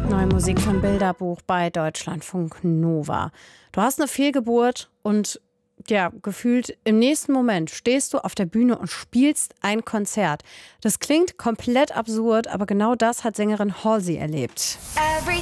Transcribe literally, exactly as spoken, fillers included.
Neue Musik von Bilderbuch bei Deutschlandfunk Nova. Du hast eine Fehlgeburt und ja, gefühlt im nächsten Moment stehst du auf der Bühne und spielst ein Konzert. Das klingt komplett absurd, aber genau das hat Sängerin Halsey erlebt. Every